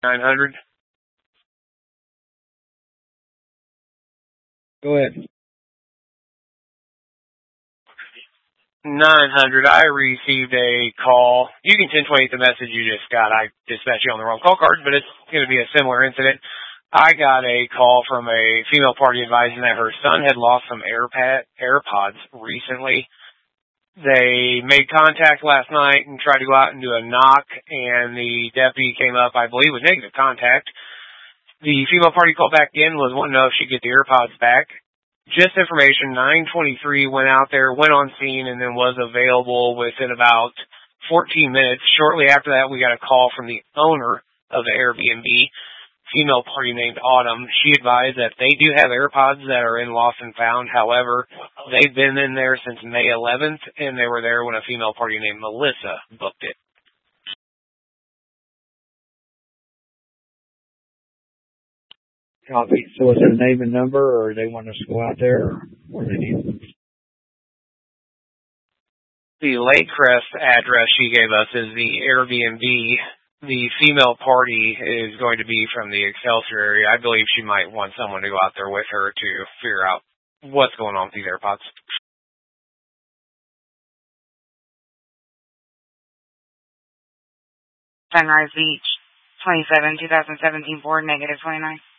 900. Go ahead. 900. I received a call. You can 1028 the message you just got. I dispatched you on the wrong call card, but it's going to be a similar incident. I got a call from a female party advising that her son had lost some AirPods recently. They made contact last night and tried to go out and do a knock, and the deputy came up, I believe, with negative contact. The female party called back in, was wanting to know if she could get the AirPods back. Just information, 923 went out there, went on scene, and then was available within about 14 minutes. Shortly after that, we got a call from the owner of the Airbnb, female party named Autumn. She advised that they do have AirPods that are in lost and found. However, they've been in there since May 11th, and they were there when a female party named Melissa booked it. Copy. So is it a name and number, or they want us to go out there, or they need? The Lakecrest address she gave us is the Airbnb. The female party is going to be from the Excelsior area. I believe she might want someone to go out there with her to figure out what's going on with these AirPods. Sunrise Beach, 27, 2017 board, -29.